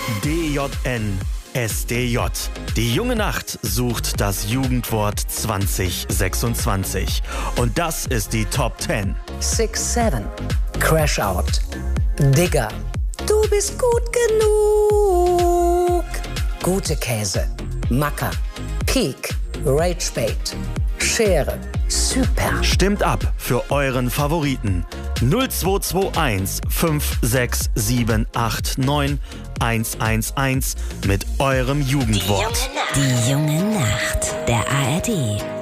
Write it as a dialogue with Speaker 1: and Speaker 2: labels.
Speaker 1: DJN SDJ. Die junge Nacht sucht das Jugendwort 2026. Und das ist die Top 10.
Speaker 2: 6-7. Crash Out. Digger. Du bist gut genug. Gute Käse. Macker. Peak. Ragebait. Schere. Super.
Speaker 1: Stimmt ab für euren Favoriten. 0221 56789 111 mit eurem Jugendwort.
Speaker 3: Die junge Nacht der ARD.